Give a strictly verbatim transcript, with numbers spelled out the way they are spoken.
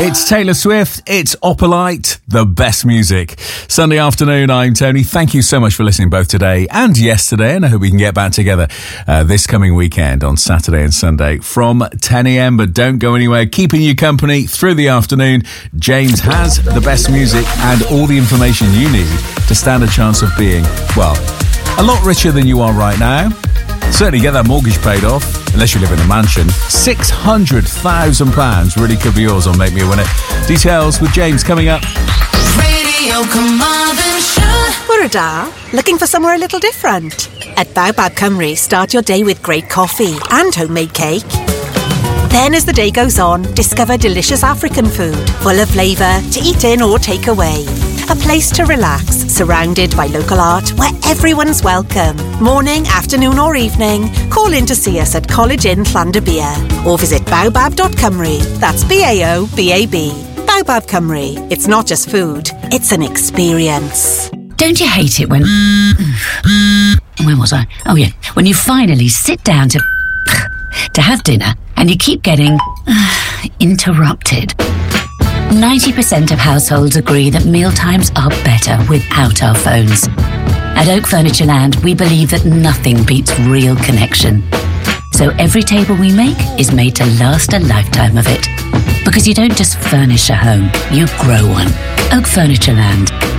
It's Taylor Swift, it's Opalite, the best music. Sunday afternoon, I'm Tony. Thank you so much for listening both today and yesterday, and I hope we can get back together uh, this coming weekend on Saturday and Sunday from ten a.m. But don't go anywhere, keeping you company through the afternoon. James has the best music and all the information you need to stand a chance of being, well, a lot richer than you are right now. Certainly get that mortgage paid off, unless you live in a mansion. six hundred thousand pounds really could be yours on Make Me a Winner. Details with James coming up. Radio Carmarthenshire. Bwrada, looking for somewhere a little different? At Baobab Cymru, start your day with great coffee and homemade cake. Then as the day goes on, discover delicious African food, full of flavour, to eat in or take away. A place to relax, surrounded by local art where everyone's welcome. Morning, afternoon or evening, call in to see us at College Inn Llandybia or visit baobab dot cymru. That's B A O B A B. Baobab Cymru. It's not just food, it's an experience. Don't you hate it when... Where was I? Oh yeah, when you finally sit down to... to have dinner and you keep getting... interrupted. ninety percent of households agree that mealtimes are better without our phones. At Oak Furniture Land, we believe that nothing beats real connection. So every table we make is made to last a lifetime of it. Because you don't just furnish a home, you grow one. Oak Furniture Land.